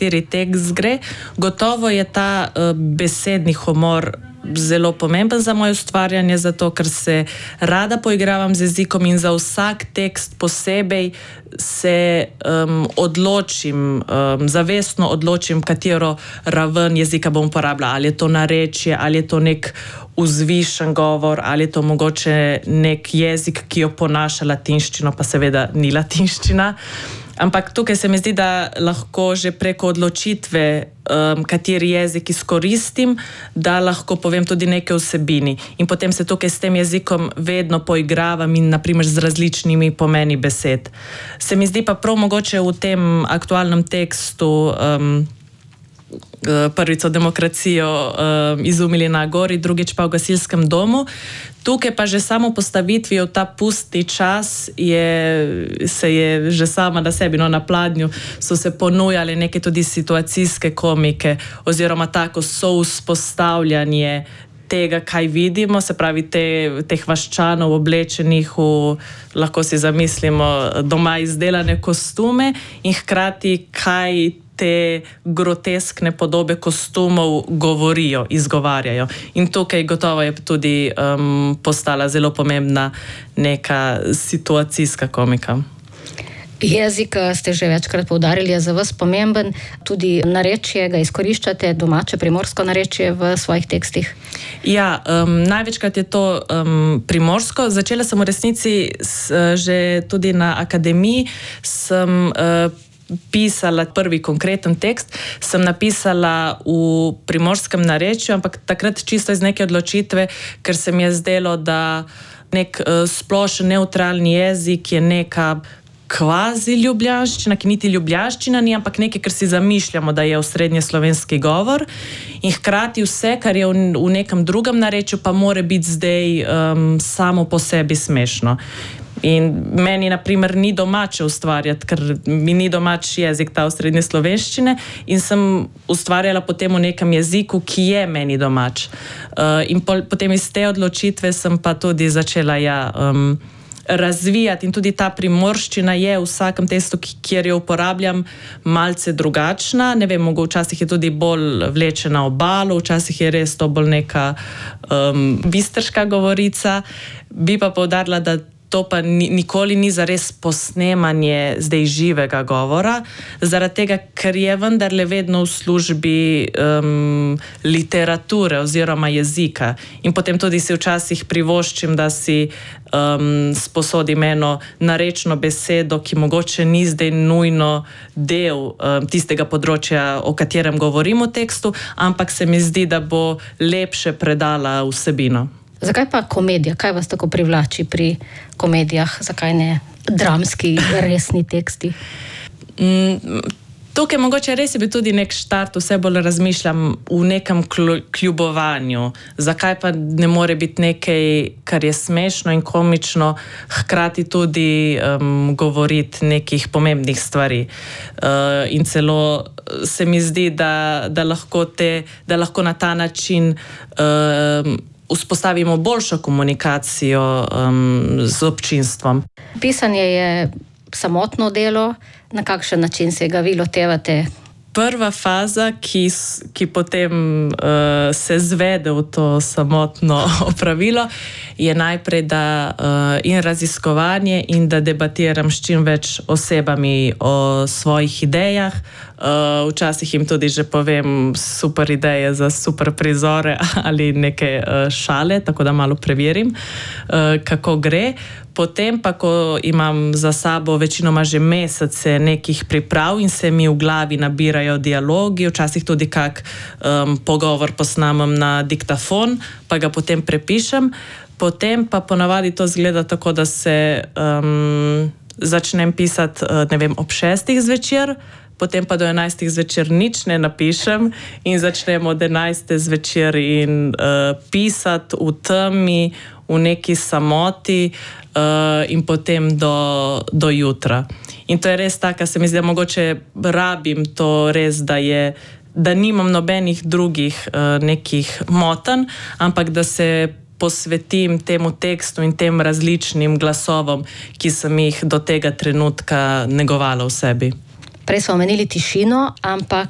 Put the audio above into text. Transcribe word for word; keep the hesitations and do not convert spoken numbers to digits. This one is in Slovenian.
kateri tekst gre. Gotovo je ta uh, besedni humor zelo pomemben za moje ustvarjanje, zato ker se rada poigravam z jezikom in za vsak tekst posebej se um, odločim, um, zavestno odločim, katero raven jezika bom uporabljala. Ali je to narečje, ali je to nek vzvišen govor, ali je to mogoče nek jezik, ki jo ponaša latinščino, pa seveda ni latinščina. Ampak tukaj se mi zdi, da lahko že preko odločitve, um, kateri jezik izkoristim, da lahko povem tudi nekaj vsebini. In potem se tukaj s tem jezikom vedno poigravam in naprimer z različnimi pomeni besed. Se mi zdi pa prav mogoče v tem aktualnem tekstu um, prvič o demokracijo um, izumili na Gori, drugič pa v gasilskem domu. Tukaj pa že samo postavitvijo ta pustni čas je, se je že sama na sebi, no na pladnju, so se ponujali neke tudi situacijske komike oziroma tako so vzpostavljanje tega, kaj vidimo, se pravi te, teh vaščanov oblečenih v, lahko si zamislimo, doma izdelane kostume in hkrati kaj te groteskne podobe kostumov govorijo, izgovarjajo. In tukaj gotovo je tudi um, postala zelo pomembna neka situacijska komika. Jezik ste že večkrat poudarili, je za vas pomemben. Tudi narečje ga izkoriščate, domače primorsko narečje v svojih tekstih? Ja, um, največkrat je to um, primorsko. Začela sem v resnici s, že tudi na akademiji. Sem uh, pisala prvi konkreten tekst, sem napisala v primorskem narečju, ampak takrat čisto iz neke odločitve, ker se mi je zdelo, da nek uh, splošen neutralni jezik je neka kvazi ljubljanščina, ki niti ljubljanščina ni, ampak nekaj, kar si zamišljamo, da je osrednjeslovenski govor. In hkrati vse, kar je v, v nekem drugem narečju, pa more biti zdaj um, samo po sebi smešno. In meni, na primer, ni domače ustvarjati, ker mi ni domač jezik ta osrednje slovenščine in sem ustvarjala potem v nekem jeziku, ki je meni domač. Uh, in pol, potem iz te odločitve sem pa tudi začela ja, um, razvijati in tudi ta primorščina je v vsakem testu, kjer jo uporabljam, malce drugačna. Ne vem, mogoče včasih je tudi bolj vlečena obalo, včasih je res to bolj neka um, bistrška govorica. Bi pa poudarila, da to pa ni, nikoli ni zares posnemanje zdaj živega govora, zaradi tega, ker je vendarle vedno v službi um, literature oziroma jezika. In potem tudi si včasih privoščim, da si um, sposodim eno narečno besedo, ki mogoče ni zdaj nujno del um, tistega področja, o katerem govorim v tekstu, ampak se mi zdi, da bo lepše predala vsebino. Zakaj pa komedija? Kaj vas tako privlači pri komedijah? Zakaj ne dramski, resni teksti? Mm, tukaj mogoče res je bil tudi nek štart, vse bolj razmišljam v nekem kljubovanju. Zakaj pa ne more biti nekaj, kar je smešno in komično, hkrati tudi um, govoriti nekih pomembnih stvari. Uh, in celo se mi zdi, da, da, lahko, te, da lahko na ta način um, vzpostavimo boljšo komunikacijo um, z občinstvom. Pisanje je samotno delo, na kakšen način se ga vi lotevate? Prva faza, ki, ki potem uh, se zvede v to samotno opravilo, je najprej da uh, in raziskovanje in da debatiram s čim več osebami o svojih idejah. Uh, včasih jim tudi že povem super ideje za super prizore ali neke uh, šale, tako da malo preverim, uh, kako gre. Potem pa, ko imam za sabo večinoma že mesece nekih priprav in se mi v glavi nabirajo dialogi, včasih tudi kak um, pogovor posnamem na diktafon, pa ga potem prepišem. Potem pa ponavadi to zgleda tako, da se um, začnem pisati, ne vem, ob šestih zvečer, potem pa do enajstih zvečer nič ne napišem in začnem od enajste zvečer in uh, pisati v temi, v neki samoti uh, in potem do, do jutra. In to je res tako, se mi zdi, da mogoče rabim to res, da je, da nimam nobenih drugih uh, nekih motenj, ampak da se posvetim temu tekstu in tem različnim glasovom, ki sem jih do tega trenutka negovala v sebi. Prej smo omenili tišino, ampak